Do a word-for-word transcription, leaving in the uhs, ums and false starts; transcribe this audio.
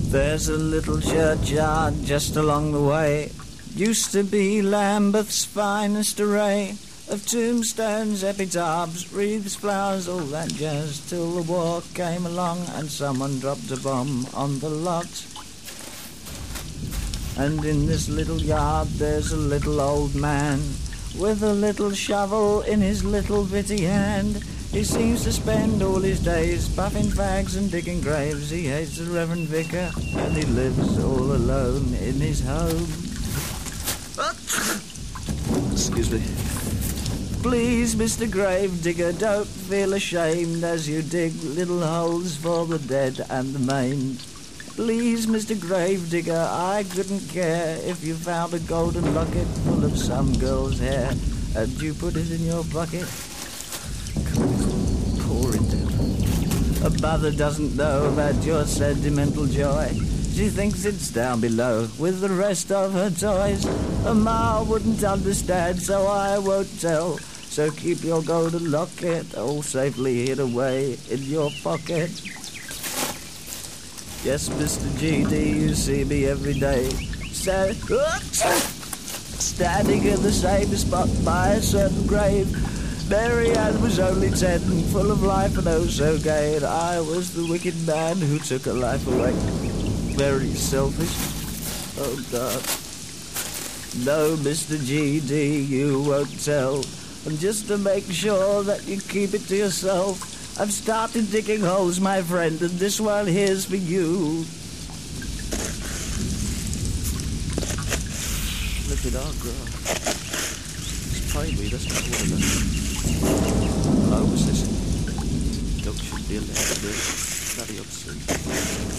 There's a little churchyard just along the way. Used to be Lambeth's finest array of tombstones, epitaphs, wreaths, flowers, all that jazz, till the war came along and someone dropped a bomb on the lot. And in this little yard there's a little old man with a little shovel in his little bitty hand. He seems to spend all his days puffing fags and digging graves. He hates the Reverend Vicar and he lives all alone in his home. Excuse me. Please, Mister Gravedigger, don't feel ashamed as you dig little holes for the dead and the maimed. Please, Mister Gravedigger, I couldn't care if you found a golden locket full of some girl's hair and you put it in your bucket. Pour it down. A mother doesn't know about your sentimental joy. She thinks it's down below with the rest of her toys. A ma wouldn't understand, so I won't tell. So keep your golden locket all safely hid away in your pocket. Yes, Mister G D, you see me every day. Stand, standing in the same spot by a certain grave. Mary Ann was only ten, full of life and oh so gay, and I was the wicked man who took her life away. Very selfish. Oh, God. No, Mister G D, you won't tell. And just to make sure that you keep it to yourself, I've started digging holes, my friend, and this one here's for you. Look at our grass. It's pineweed, that's not water. Hello, what's this? Dog should be allowed to do it. Bloody obscene.